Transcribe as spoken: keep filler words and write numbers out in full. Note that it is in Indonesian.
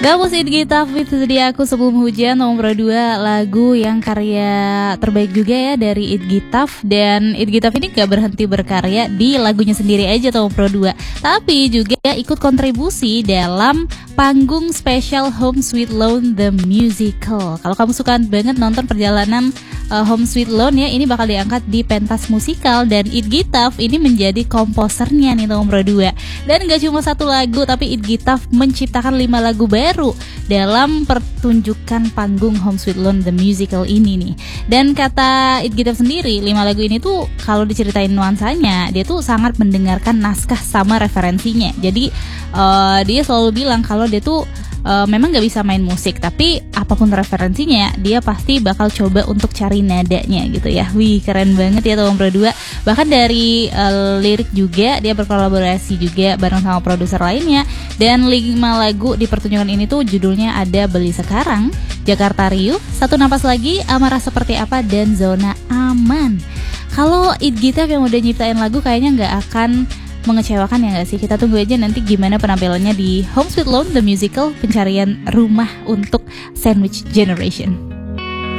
Gabus It Gitaf with Aku Sebelum Hujan, nomor dua, lagu yang karya terbaik juga ya dari It Gitaf. Dan It Gitaf ini gak berhenti berkarya di lagunya sendiri aja nomor dua, tapi juga ikut kontribusi dalam panggung spesial Home Sweet Loan The Musical. Kalau kamu suka banget nonton perjalanan uh, Home Sweet Loan ya, ini bakal diangkat di pentas musikal dan It Gitaf ini menjadi komposernya nih nomor dua. Dan gak cuma satu lagu, tapi It Gitaf menciptakan lima lagu baru dalam pertunjukan panggung Home Sweet Loan The Musical ini nih. Dan kata It Gitaf sendiri, lima lagu ini tuh kalau diceritain nuansanya, dia tuh sangat mendengarkan naskah sama referensinya. Jadi uh, dia selalu bilang kalau dia tuh Uh, memang gak bisa main musik, tapi apapun referensinya dia pasti bakal coba untuk cari nadanya gitu ya. Wih, keren banget ya nomor dua. Bahkan dari uh, lirik juga dia berkolaborasi juga bareng sama produser lainnya. Dan lima lagu di pertunjukan ini tuh judulnya ada Beli Sekarang, Jakarta Riuh, Satu Napas Lagi, Amarah Seperti Apa, dan Zona Aman. Kalau It Gitaf yang udah nyiptain lagu kayaknya gak akan mengecewakan ya gak sih? Kita tunggu aja nanti gimana penampilannya di Home Sweet Loan The Musical, pencarian rumah untuk Sandwich Generation.